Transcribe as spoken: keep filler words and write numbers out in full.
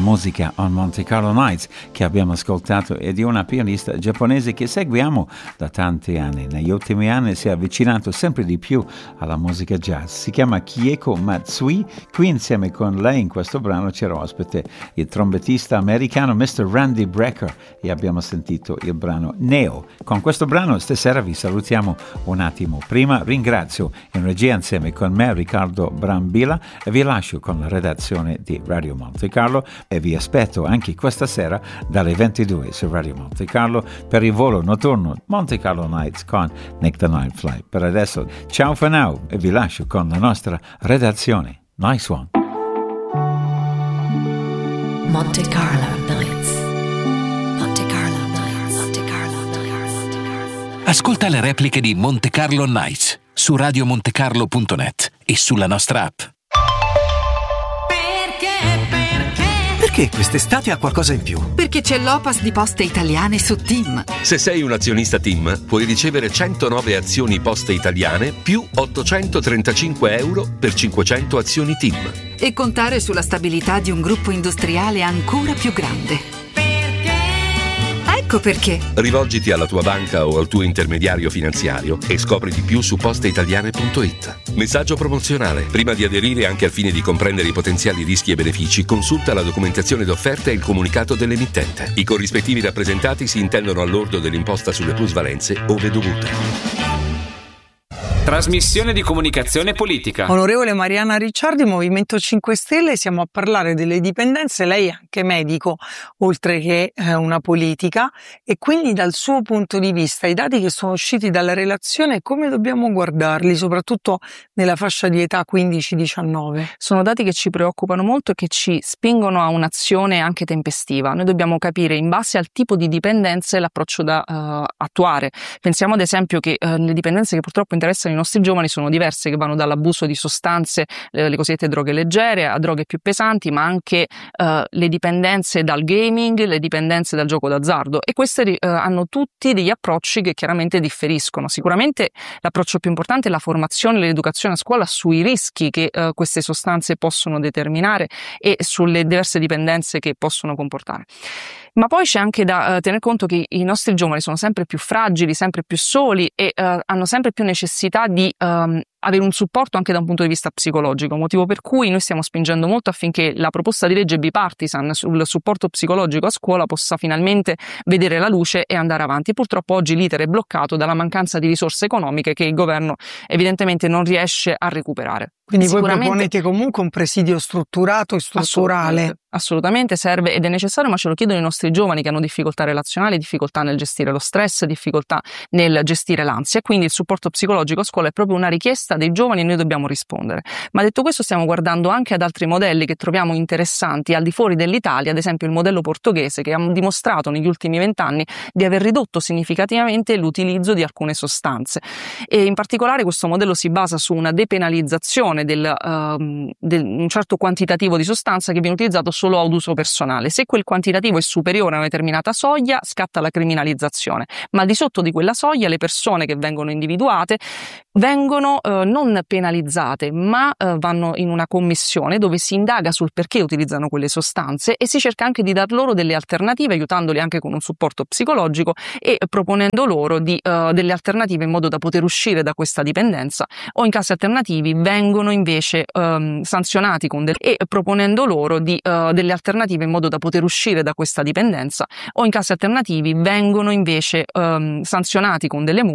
musica on Monte Carlo Nights che abbiamo ascoltato è di una pianista giapponese che seguiamo da tanti anni. Negli ultimi anni si è avvicinato sempre di più alla musica jazz. Si chiama Kieko Matsui. Qui insieme con lei in questo brano c'era ospite il trombettista americano mister Randy Brecker e abbiamo sentito il brano Neo. Con questo brano stasera vi salutiamo un attimo. Prima ringrazio in regia insieme con me Riccardo Brambilla e vi lascio con la redazione di Radio Monte Carlo e vi aspetto anche questa sera dalle ventidue su Radio Monte Carlo per il volo notturno Monte Carlo Nights con Nick the Night Flight. Per adesso ciao for now e vi lascio con la nostra redazione. Nice one. Monte Carlo Nights. Monte Carlo Nights. Monte Carlo Nights. Monte Carlo. Ascolta le repliche di Monte Carlo Nights su radio montecarlo punto net e sulla nostra app. Perché quest'estate ha qualcosa in più? Perché c'è l'Opas di Poste Italiane su TIM. Se sei un azionista TIM, puoi ricevere centonove azioni Poste Italiane più ottocentotrentacinque euro per cinquecento azioni TIM. E contare sulla stabilità di un gruppo industriale ancora più grande. Ecco perché. Rivolgiti alla tua banca o al tuo intermediario finanziario e scopri di più su posteitaliane punto it. Messaggio promozionale. Prima di aderire, anche al fine di comprendere i potenziali rischi e benefici, consulta la documentazione d'offerta e il comunicato dell'emittente. I corrispettivi rappresentati si intendono al lordo dell'imposta sulle plusvalenze ove dovute. Trasmissione di comunicazione politica. Onorevole Mariana Ricciardi, Movimento cinque Stelle, siamo a parlare delle dipendenze, lei è anche medico, oltre che eh, una politica, e quindi dal suo punto di vista i dati che sono usciti dalla relazione come dobbiamo guardarli, soprattutto nella fascia di età quindici diciannove? Sono dati che ci preoccupano molto e che ci spingono a un'azione anche tempestiva. Noi dobbiamo capire in base al tipo di dipendenze l'approccio da uh, attuare. Pensiamo ad esempio che uh, le dipendenze che purtroppo interessano i nostri giovani sono diverse, che vanno dall'abuso di sostanze, eh, le cosiddette droghe leggere, a droghe più pesanti, ma anche eh, le dipendenze dal gaming, le dipendenze dal gioco d'azzardo, e queste eh, hanno tutti degli approcci che chiaramente differiscono. Sicuramente l'approccio più importante è la formazione e l'educazione a scuola sui rischi che eh, queste sostanze possono determinare e sulle diverse dipendenze che possono comportare. Ma poi c'è anche da uh, tener conto che i nostri giovani sono sempre più fragili, sempre più soli e uh, hanno sempre più necessità di um, avere un supporto anche da un punto di vista psicologico, motivo per cui noi stiamo spingendo molto affinché la proposta di legge bipartisan sul supporto psicologico a scuola possa finalmente vedere la luce e andare avanti. Purtroppo oggi l'iter è bloccato dalla mancanza di risorse economiche che il governo evidentemente non riesce a recuperare. Quindi voi proponete comunque un presidio strutturato e strutturale? Assolutamente, assolutamente serve ed è necessario, ma ce lo chiedono i nostri giovani che hanno difficoltà relazionali, difficoltà nel gestire lo stress, difficoltà nel gestire l'ansia. Quindi il supporto psicologico a scuola è proprio una richiesta dei giovani e noi dobbiamo rispondere. Ma detto questo, stiamo guardando anche ad altri modelli che troviamo interessanti al di fuori dell'Italia, ad esempio il modello portoghese, che ha dimostrato negli ultimi vent'anni di aver ridotto significativamente l'utilizzo di alcune sostanze. E in particolare questo modello si basa su una depenalizzazione Del, uh, del un certo quantitativo di sostanza che viene utilizzato solo ad uso personale. Se quel quantitativo è superiore a una determinata soglia, scatta la criminalizzazione, ma al di sotto di quella soglia le persone che vengono individuate vengono uh, non penalizzate, ma uh, vanno in una commissione dove si indaga sul perché utilizzano quelle sostanze e si cerca anche di dar loro delle alternative, aiutandoli anche con un supporto psicologico e proponendo loro di, uh, delle alternative in modo da poter uscire da questa dipendenza, o in casi alternativi vengono invece um, sanzionati con del- e proponendo loro di, uh, delle alternative in modo da poter uscire da questa dipendenza, o in casi alternativi vengono invece um, sanzionati con delle multe